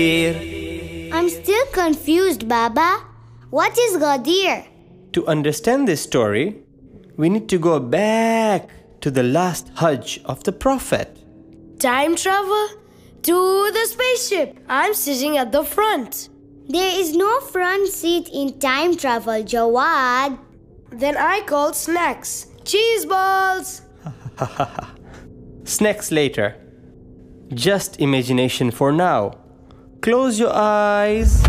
I'm still confused, Baba. What is Ghadir? To understand this story, we need to go back to the last Hajj of the Prophet. Time travel to the spaceship. I'm sitting at the front. There is no front seat in time travel, Jawad. Then I called snacks. Cheese balls. Snacks later. Just imagination for now. Close your eyes.